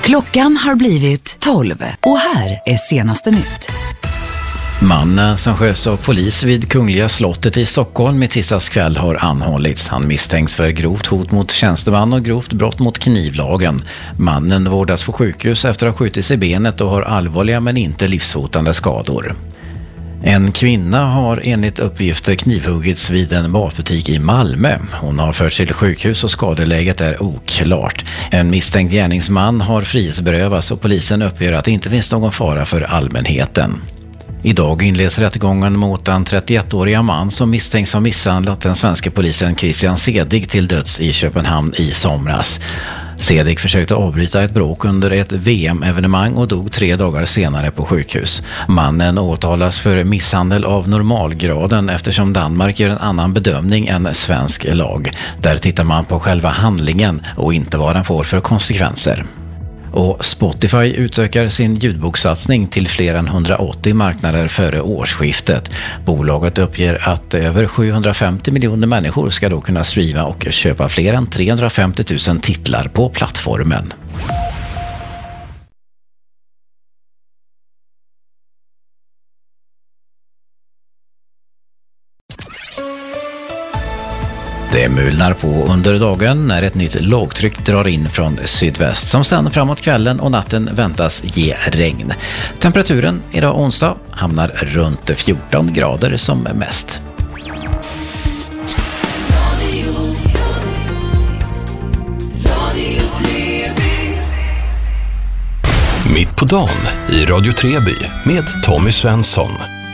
Klockan har blivit 12 och här är senaste nytt. Mannen som sköts av polis vid Kungliga slottet i Stockholm i tisdags kväll har anhållits. Han misstänks för grovt hot mot tjänsteman och grovt brott mot knivlagen. Mannen vårdas på sjukhus efter att ha skjutits i benet och har allvarliga men inte livshotande skador. En kvinna har enligt uppgifter knivhuggits vid en matbutik i Malmö. Hon har förts till sjukhus och skadeläget är oklart. En misstänkt gärningsman har frihetsberövats och polisen uppger att det inte finns någon fara för allmänheten. Idag inleds rättegången mot en 31-åriga man som misstänks ha misshandlat den svenska polisen Christian Sedig till döds i Köpenhamn i somras. Sedig försökte avbryta ett bråk under ett VM-evenemang och dog 3 dagar senare på sjukhus. Mannen åtalas för misshandel av normalgraden eftersom Danmark gör en annan bedömning än svensk lag. Där tittar man på själva handlingen och inte vad den får för konsekvenser. Och Spotify utökar sin ljudboksatsning till fler än 180 marknader före årsskiftet. Bolaget uppger att över 750 miljoner människor ska då kunna streama och köpa fler än 350 000 titlar på plattformen. Det mulnar på under dagen när ett nytt lågtryck drar in från sydväst som sen framåt kvällen och natten väntas ge regn. Temperaturen idag onsdag hamnar runt 14 grader som mest. Mitt på dagen i Radio Treby med Tommy Svensson.